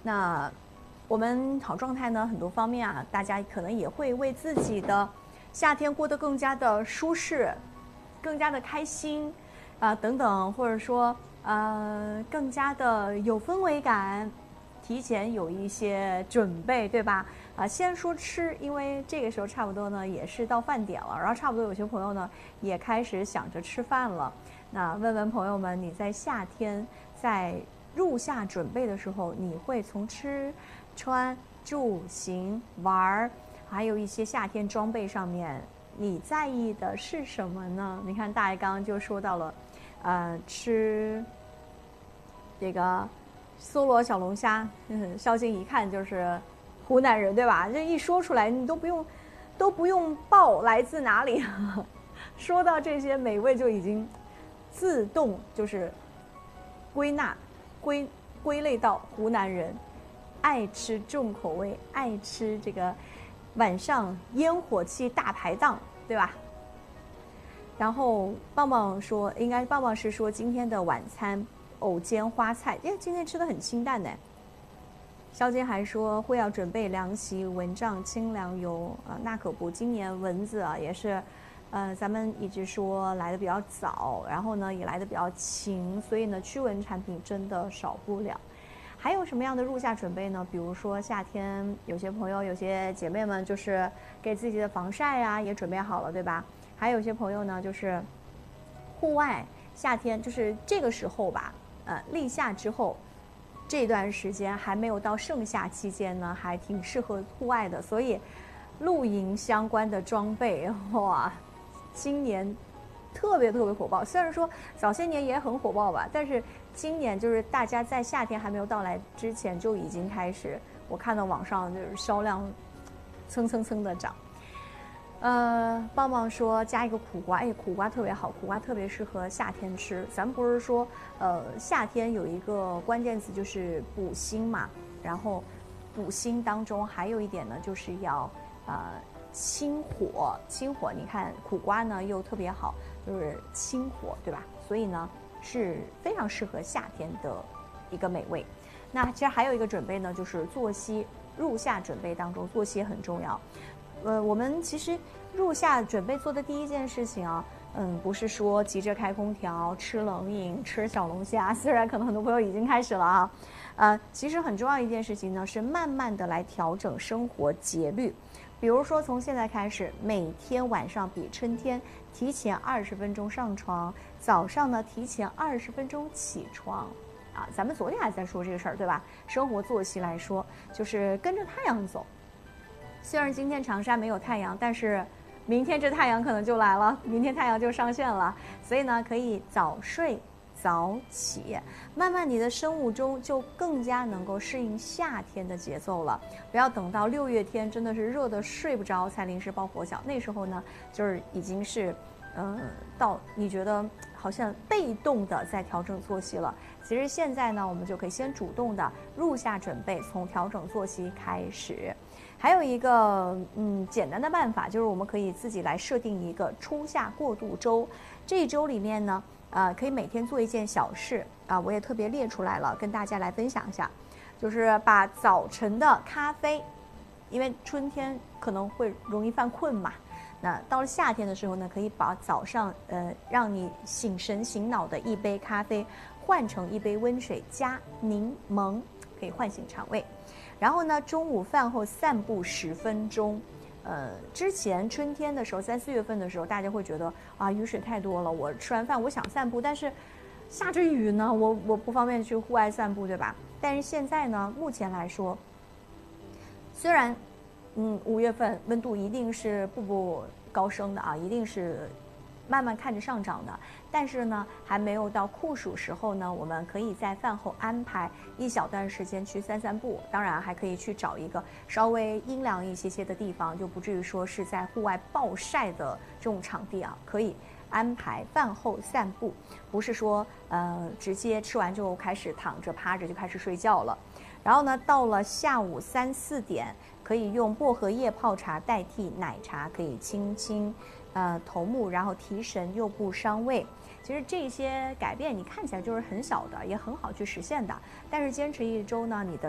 那我们好状态呢，很多方面啊，大家可能也会为自己的夏天过得更加的舒适，更加的开心等等，或者说更加的有氛围感，提前有一些准备，对吧？先说吃，因为这个时候差不多呢也是到饭点了，然后差不多有些朋友呢也开始想着吃饭了。那问问朋友们，你在夏天在入夏准备的时候，你会从吃、穿、住、行、玩，还有一些夏天装备上面，你在意的是什么呢？你看大爷刚刚就说到了，吃这个梭罗小龙虾，肖静一看就是湖南人，对吧？这一说出来，你都不用报来自哪里，说到这些美味就已经自动就是归类到湖南人，爱吃重口味，爱吃这个晚上烟火气大排档，对吧？然后棒棒说，应该棒棒是说今天的晚餐藕煎花菜，今天吃的很清淡呢。肖坚还说会要准备凉席、蚊帐、清凉油那可不，今年蚊子也是，咱们一直说来的比较早，然后呢也来的比较勤，所以呢驱蚊产品真的少不了。还有什么样的入夏准备呢？比如说夏天，有些朋友、有些姐妹们就是给自己的防晒也准备好了，对吧？还有些朋友呢，就是户外夏天就是这个时候吧，立夏之后。这段时间还没有到盛夏期间呢，还挺适合户外的，所以露营相关的装备哇，今年特别火爆。虽然说早些年也很火爆吧，但是今年就是大家在夏天还没有到来之前就已经开始，我看到网上就是销量蹭的涨。棒棒说加一个苦瓜，苦瓜特别好，苦瓜特别适合夏天吃。咱们不是说，夏天有一个关键词就是补锌嘛，然后补锌当中还有一点呢，就是要清火。清火，你看苦瓜呢又特别好，就是清火，对吧？所以呢是非常适合夏天的一个美味。那其实还有一个准备呢，就是作息。入夏准备当中，作息很重要。我们其实入夏准备做的第一件事情不是说急着开空调、吃冷饮、吃小龙虾，虽然可能很多朋友已经开始了其实很重要一件事情呢，是慢慢的来调整生活节律。比如说从现在开始，每天晚上比春天提前20分钟上床，早上呢提前20分钟起床。咱们昨天还在说这个事儿，对吧？生活作息来说，就是跟着太阳走。虽然今天长沙没有太阳，但是明天这太阳可能就来了，明天太阳就上线了。所以呢，可以早睡早起，慢慢你的生物钟就更加能够适应夏天的节奏了。不要等到6月天真的是热得睡不着才临时抱佛脚，那时候呢，就是已经是到你觉得好像被动的在调整作息了。其实现在呢，我们就可以先主动的入夏准备，从调整作息开始。还有一个简单的办法，就是我们可以自己来设定一个初夏过渡周。这一周里面呢，可以每天做一件小事我也特别列出来了，跟大家来分享一下。就是把早晨的咖啡，因为春天可能会容易犯困嘛，那到了夏天的时候呢，可以把早上让你醒神醒脑的一杯咖啡换成一杯温水加柠檬，可以唤醒肠胃。然后呢，中午饭后散步10分钟。之前春天的时候，3、4月份的时候，大家会觉得雨水太多了，我吃完饭我想散步，但是下着雨呢，我不方便去户外散步，对吧？但是现在呢，目前来说，虽然5月份温度一定是步步高升的一定是慢慢看着上涨的，但是呢，还没有到酷暑时候呢，我们可以在饭后安排一小段时间去散步，当然还可以去找一个稍微阴凉一些的地方，就不至于说是在户外暴晒的这种场地可以安排饭后散步，不是说直接吃完就开始躺着趴着就开始睡觉了。然后呢，到了下午3、4点，可以用薄荷叶泡茶代替奶茶，可以清头目，然后提神又不伤胃。其实这些改变你看起来就是很小的，也很好去实现的，但是坚持1周呢，你的